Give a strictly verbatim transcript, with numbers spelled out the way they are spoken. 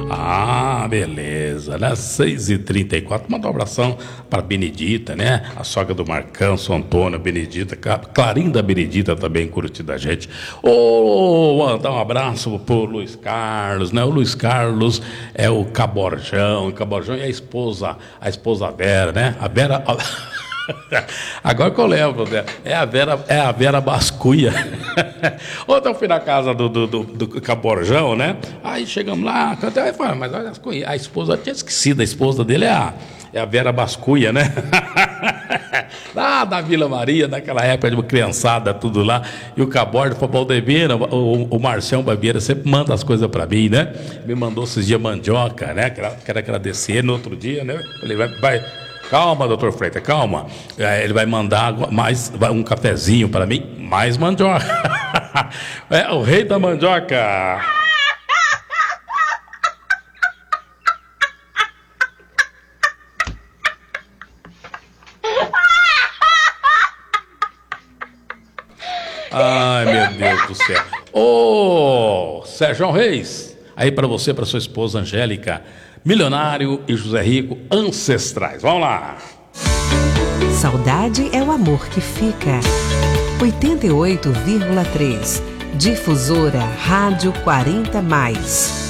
Ah, beleza, né? seis e trinta e quatro. Manda um abração para Benedita, né? A sogra do Marcão, São Antônio, Benedita, Clarinda Benedita também curtindo a gente. Ô, oh, mandar um abraço pro Luiz Carlos, né? O Luiz Carlos é o Caborjão, o Caborjão e a esposa, a esposa Vera, né? A Vera... A... Agora que eu lembro, né? é a Vera, é a Vera Bascuia. Ontem eu fui na casa do, do, do, do Caborjão, né? Aí chegamos lá, cantei, mas olha, a esposa, eu tinha esquecido, a esposa dele é a, é a Vera Bascuia, né? Lá da Vila Maria, naquela época de criançada, tudo lá. E o Caborja falou, Valdemiro, o, o Marcião Babiera sempre manda as coisas pra mim, né? Me mandou esses dias mandioca, né? Quero agradecer no outro dia, né? Falei, vai... vai calma, doutor Freitas, calma. Ele vai mandar mais um cafezinho para mim, mais mandioca. É o rei da mandioca. Ai, meu Deus do céu. Ô, Sérgio Reis, aí para você, para sua esposa Angélica, Milionário e José Rico, ancestrais. Vamos lá. Saudade é o amor que fica. oitenta e oito vírgula três. Difusora Rádio quarenta mais.